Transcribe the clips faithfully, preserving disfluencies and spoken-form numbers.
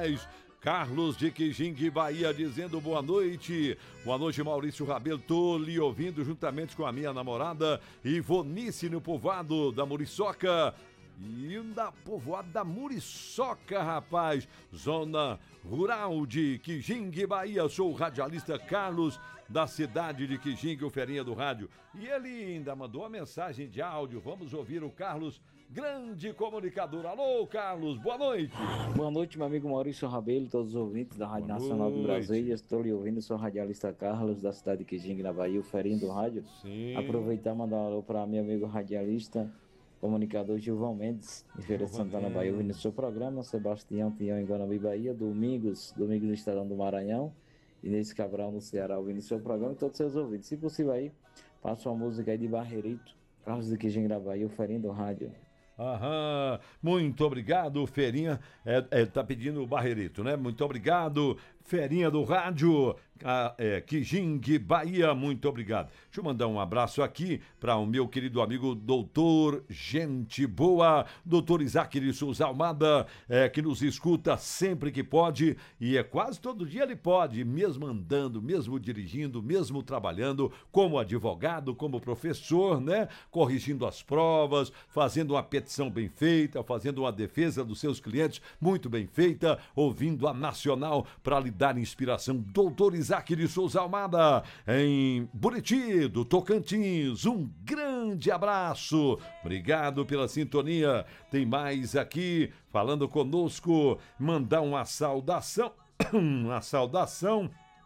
rapaz. Carlos de Quijingue, Bahia, dizendo boa noite. Boa noite, Maurício Rabelo. Tô lhe ouvindo juntamente com a minha namorada Ivonice no povoado da Muriçoca. E da povoada da Muriçoca, rapaz. Zona rural de Quijingue, Bahia. Sou o radialista Carlos da cidade de Quijingue, o Ferinha do Rádio. E ele ainda mandou uma mensagem de áudio. Vamos ouvir o Carlos, grande comunicador. Alô, Carlos, boa noite. Boa noite, meu amigo Maurício Rabelo, todos os ouvintes da Rádio boa Nacional noite. do Brasil. Estou lhe ouvindo, sou o radialista Carlos, da cidade de Quijingue, na Bahia, o Ferinha do Rádio. Sim. Aproveitar e mandar um alô para meu amigo radialista, comunicador Gilvão Mendes, de Feira de Santana, Bahia, ouvindo o seu programa. Sebastião Tião, em Guanambi, Bahia. Domingos, Domingos do Estadão do Maranhão. Inês Cabral, no Ceará, ouvindo o seu programa e todos os seus ouvintes. Se possível aí, passa uma música aí de Barreirito, Carlos de Quijingue, na Bahia, o Ferinha do Rádio. Aham, muito obrigado, Ferinha. É, é, tá pedindo o Barreirito, né? Muito obrigado, Ferinha do Rádio, a, é, Quijingue, Bahia, muito obrigado. Deixa eu mandar um abraço aqui para o meu querido amigo doutor Gente Boa, doutor Isaac de Souza Almada, é, que nos escuta sempre que pode, e é quase todo dia ele pode, mesmo andando, mesmo dirigindo, mesmo trabalhando, como advogado, como professor, né? Corrigindo as provas, fazendo uma petição bem feita, fazendo uma defesa dos seus clientes muito bem feita, ouvindo a Nacional para lhe dar inspiração. Doutor Isaac de Souza Almada, em Buriti, do Tocantins, um grande abraço, obrigado pela sintonia. Tem mais aqui falando conosco, mandar uma saudação, uma saudação.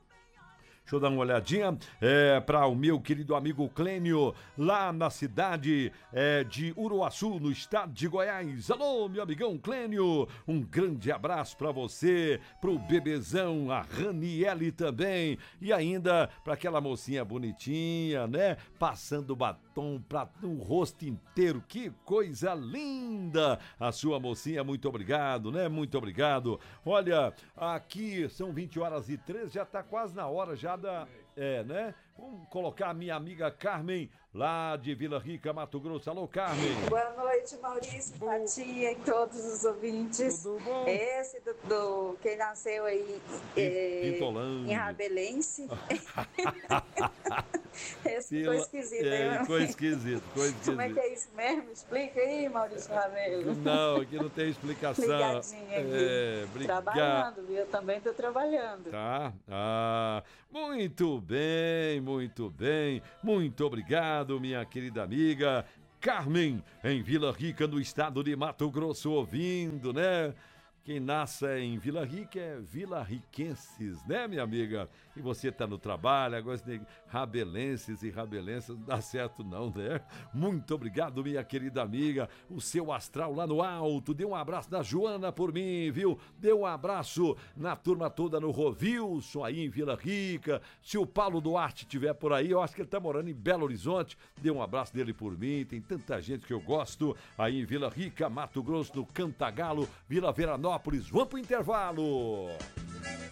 Deixa eu dar uma olhadinha é, para o meu querido amigo Clênio, lá na cidade é, de Uruaçu, no estado de Goiás. Alô, meu amigão Clênio, um grande abraço para você, pro bebezão, a Raniele também, e ainda para aquela mocinha bonitinha, né? Passando batom para o rosto inteiro, que coisa linda! A sua mocinha, muito obrigado, né? Muito obrigado. Olha, aqui são vinte horas e treze, já tá quase na hora já da... É, né? Vamos colocar a minha amiga Carmen, lá de Vila Rica, Mato Grosso. Alô, Carmen. Boa noite, Maurício, Patia e todos os ouvintes. Tudo bom? Esse do, do quem nasceu aí é, em Rabelense. Esse ficou esquisito. É, ficou esquisito, ficou esquisito. Como é que é isso mesmo? Explica aí, Maurício Rabelo. Não, aqui não tem explicação. Ligadinho aqui. É, trabalhando, eu também estou trabalhando. Tá, ah, muito bem, muito bem. Muito obrigado, minha querida amiga Carmen, em Vila Rica, no estado de Mato Grosso, ouvindo, né? Quem nasce em Vila Rica é Vila Riquenses, né, minha amiga? E você tá no trabalho, agora de rabelenses e rabelenses, não dá certo não, né? Muito obrigado, minha querida amiga. O seu astral lá no alto. Dê um abraço da Joana por mim, viu? Dê um abraço na turma toda no Rovilson, aí em Vila Rica. Se o Paulo Duarte estiver por aí, eu acho que ele tá morando em Belo Horizonte. Dê um abraço dele por mim. Tem tanta gente que eu gosto aí em Vila Rica, Mato Grosso, no Cantagalo, Vila Veranópolis. Vamos pro intervalo.